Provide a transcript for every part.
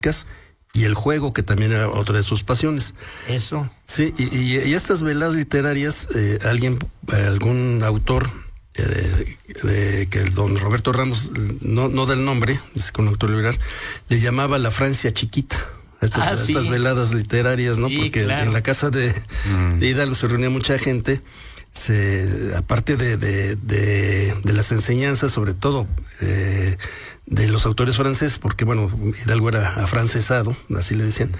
y el juego, que también era otra de sus pasiones. Eso. Sí, y estas veladas literarias, algún autor, que el don Roberto Ramos, no da el nombre, es un autor liberal, le llamaba la Francia chiquita. Estas veladas literarias, ¿no? Sí, porque claro. En la casa de Hidalgo se reunía mucha gente. Aparte de las enseñanzas, sobre todo de los autores franceses, porque bueno, Hidalgo era afrancesado, así le decían,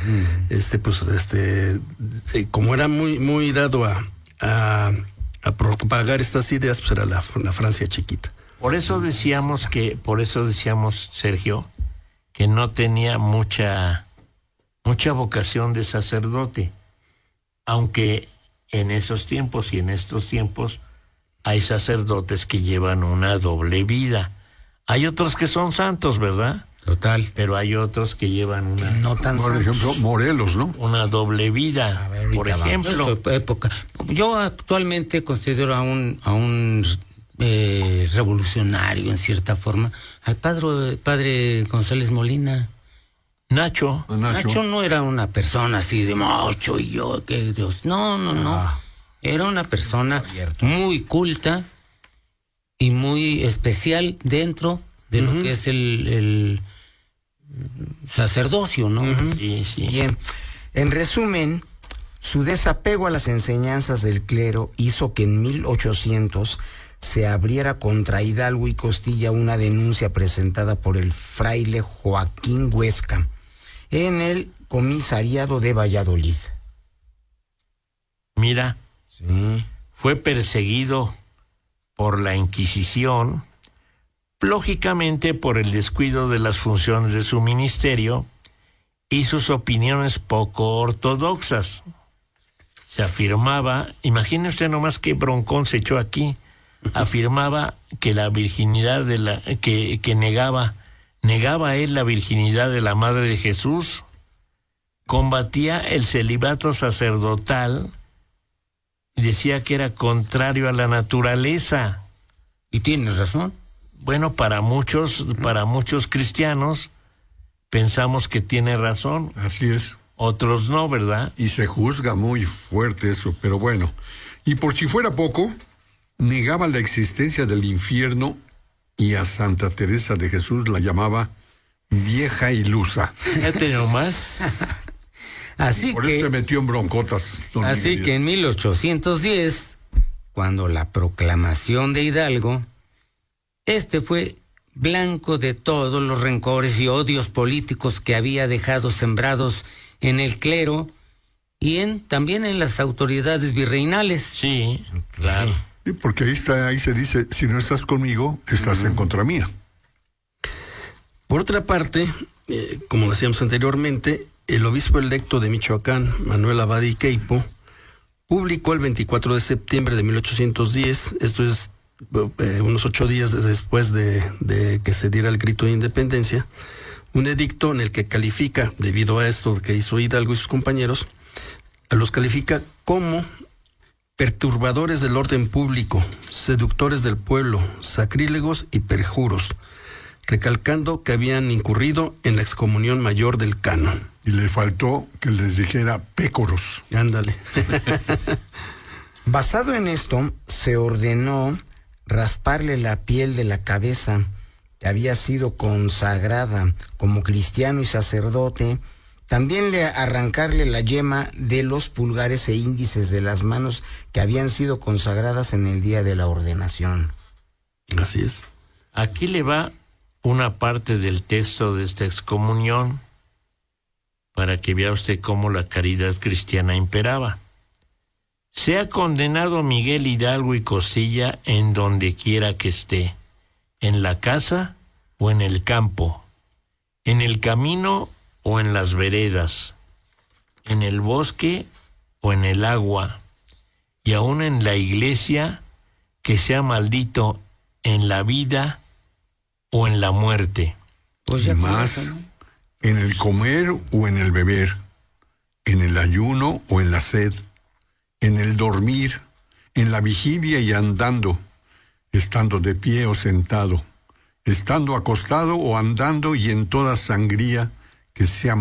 como era muy dado a propagar estas ideas, pues era la Francia chiquita. Por eso decíamos, Sergio, que no tenía mucha vocación de sacerdote, aunque en esos tiempos y en estos tiempos hay sacerdotes que llevan una doble vida. Hay otros que son santos, ¿verdad? Total. Pero hay otros que llevan una... No tan Por ejemplo, Morelos, ¿no? Una doble vida. A ver, por ejemplo. Época. Yo actualmente considero a un revolucionario, en cierta forma, al padre González Molina. Nacho. Nacho no era una persona así de mocho y yo, que Dios. No. Era una persona muy culta y muy especial dentro de lo que es el sacerdocio, ¿no? Sí. Bien. En resumen, su desapego a las enseñanzas del clero hizo que en 1800 se abriera contra Hidalgo y Costilla una denuncia presentada por el fraile Joaquín Huesca en el comisariado de Valladolid. Mira, Sí. fue perseguido por la Inquisición, lógicamente por el descuido de las funciones de su ministerio y sus opiniones poco ortodoxas. Se afirmaba, imagine usted nomás qué broncón se echó aquí, afirmaba que la virginidad que negaba él la virginidad de la Madre de Jesús, combatía el celibato sacerdotal y decía que era contrario a la naturaleza. Y tienes razón. Bueno, para muchos cristianos pensamos que tiene razón, Así es. otros no, ¿verdad? Y se juzga muy fuerte eso, pero bueno. Y por si fuera poco, negaba la existencia del infierno y a Santa Teresa de Jesús la llamaba vieja ilusa. Fíjate nomás. Así Por eso se metió en broncotas. Así que en 1810, cuando la proclamación de Hidalgo, fue blanco de todos los rencores y odios políticos que había dejado sembrados en el clero y también en las autoridades virreinales. Sí, claro. Sí, porque ahí se dice, si no estás conmigo, estás en contra mía. Por otra parte, como decíamos anteriormente, el obispo electo de Michoacán, Manuel Abad y Queipo, publicó el 24 de septiembre de 1810, esto es unos 8 días después de que se diera el grito de independencia, un edicto en el que califica, debido a esto que hizo Hidalgo y sus compañeros, los califica como perturbadores del orden público, seductores del pueblo, sacrílegos y perjuros, recalcando que habían incurrido en la excomunión mayor del canon. Y le faltó que les dijera pécoros. Ándale. Basado en esto, se ordenó rasparle la piel de la cabeza, que había sido consagrada como cristiano y sacerdote, también arrancarle la yema de los pulgares e índices de las manos que habían sido consagradas en el día de la ordenación. Así es. Aquí le va una parte del texto de esta excomunión para que vea usted cómo la caridad cristiana imperaba. Sea condenado Miguel Hidalgo y Costilla en donde quiera que esté, en la casa o en el campo, en el camino o en las veredas, en el bosque o en el agua, y aún en la iglesia, que sea maldito en la vida o en la muerte. Pues ya Más, con eso, ¿no? en el comer o en el beber, en el ayuno o en la sed, en el dormir, en la vigilia y andando, estando de pie o sentado, estando acostado o andando y en toda sangría que sea